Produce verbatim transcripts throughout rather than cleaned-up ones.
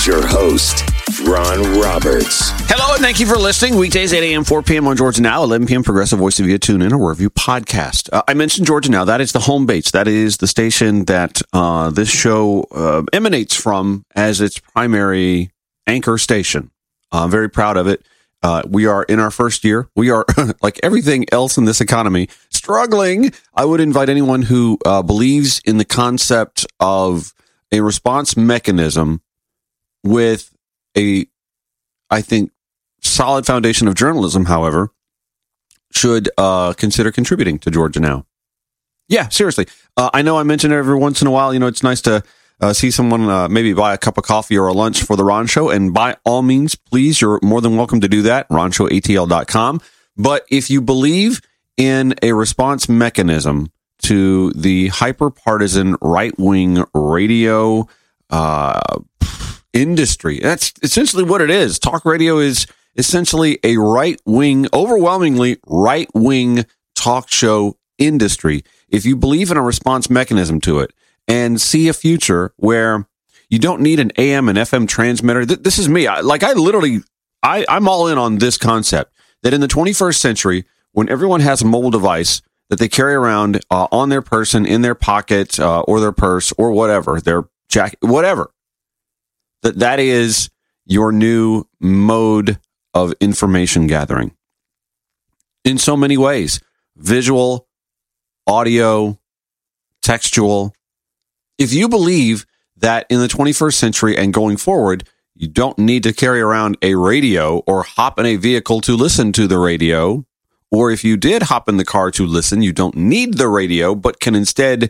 Here's your host, Ron Roberts. Hello, and thank you for listening. Weekdays, eight a.m., four p.m. on Georgia Now, eleven p.m. Progressive Voice via TuneIn or wherever you podcast. Uh, I mentioned Georgia Now. That is the home base. That is the station that uh, this show uh, emanates from as its primary anchor station. Uh, I'm very proud of it. Uh, we are in our first year. We are, like everything else in this economy, struggling. I would invite anyone who uh, believes in the concept of a response mechanism with a, I think, solid foundation of journalism, however, should uh, consider contributing to Georgia Now. Yeah, seriously. Uh, I know I mention it every once in a while. You know, it's nice to uh, see someone uh, maybe buy a cup of coffee or a lunch for the Ron Show. And by all means, please, you're more than welcome to do that. ron show a t l dot com. But if you believe in a response mechanism to the hyper-partisan right-wing radio uh, industry, that's essentially what it is. Talk radio is essentially a right-wing, overwhelmingly right-wing talk show industry. If you believe in a response mechanism to it and see a future where you don't need an A M and F M transmitter, th- this is me. I, like I literally, I, I'm all in on this concept that in the twenty-first century, when everyone has a mobile device that they carry around uh, on their person, in their pocket, uh, or their purse, or whatever, their jacket, whatever, that that is your new mode of information gathering in so many ways: visual, audio, textual. If you believe that in the twenty-first century and going forward, you don't need to carry around a radio or hop in a vehicle to listen to the radio, or if you did hop in the car to listen, you don't need the radio, but can instead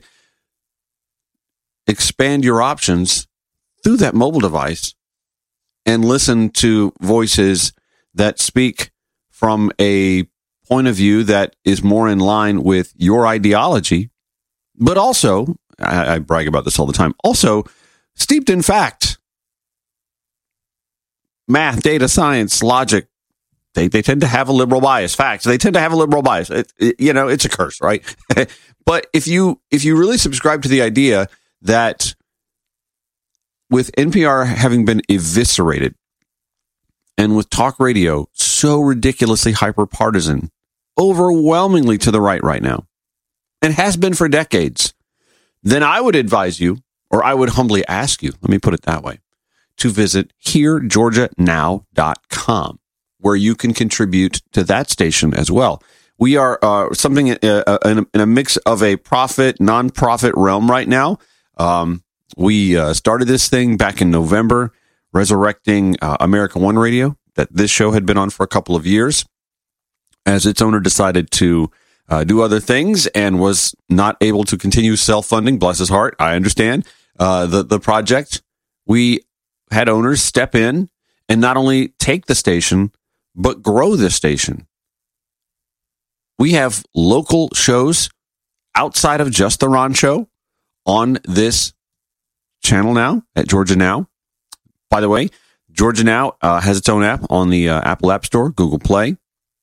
expand your options through that mobile device and listen to voices that speak from a point of view that is more in line with your ideology, but also, I, I brag about this all the time, also steeped in fact. Math, data, science, logic, they, they tend to have a liberal bias. Facts, they tend to have a liberal bias. It, it, you know, it's a curse, right? But if you if you really subscribe to the idea that with N P R having been eviscerated and with talk radio so ridiculously hyper-partisan, overwhelmingly to the right right now, and has been for decades, then I would advise you, or I would humbly ask you, let me put it that way, to visit hear georgia now dot com, where you can contribute to that station as well. We are uh, something in a, in a mix of a profit, nonprofit realm right now. Um, we uh, started this thing back in November, resurrecting uh, America One Radio, that this show had been on for a couple of years, as its owner decided to uh, do other things and was not able to continue self-funding. Bless his heart. I understand uh, the, the project. We had owners step in and not only take the station, but grow the station. We have local shows outside of just the Ron Show on this channel now at Georgia Now. By the way, Georgia Now uh, has its own app on the uh, Apple App Store, Google Play.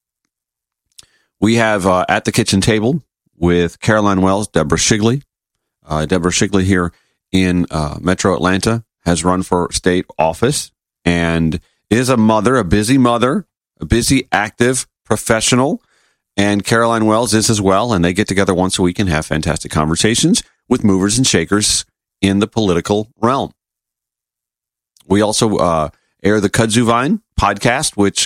We have uh, At the Kitchen Table with Caroline Wells, Deborah Shigley. Uh, Deborah Shigley here in uh, Metro Atlanta has run for state office and is a mother, a busy mother, a busy, active professional. And Caroline Wells is as well. And they get together once a week and have fantastic conversations with movers and shakers in the political realm. We also uh, air the Kudzu Vine podcast, which